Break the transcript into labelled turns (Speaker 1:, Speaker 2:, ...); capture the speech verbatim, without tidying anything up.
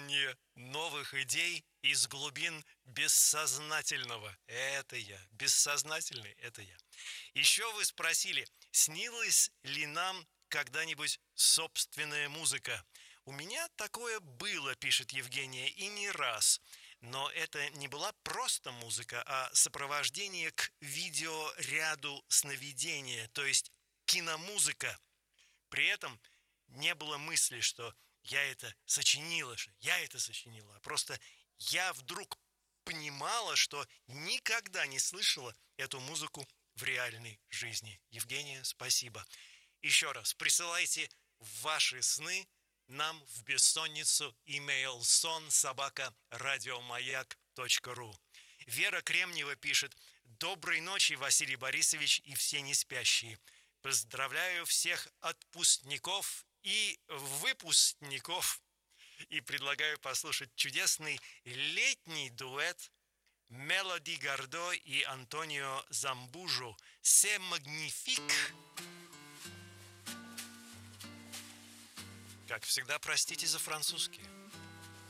Speaker 1: мне новых идей из глубин бессознательного. Это я. Бессознательный – это я. Еще вы спросили, снилась ли нам когда-нибудь собственная музыка? У меня такое было, пишет Евгения, и не раз. Но это не была просто музыка, а сопровождение к видеоряду сновидения, то есть киномузыка. При этом не было мысли, что я это сочинила, что я это сочинила, а просто я вдруг понимала, что никогда не слышала эту музыку в реальной жизни. Евгения, спасибо. Еще раз, присылайте ваши сны нам в бессонницу, имейл сон собака радиомаяк точка ру. Вера Кремнева пишет: доброй ночи, Василий Борисович и все неспящие. Поздравляю всех отпускников и выпускников и предлагаю послушать чудесный летний дуэт Мелоди Гардо и Антонио Замбужо «C'est magnifique». Как всегда, простите за французский.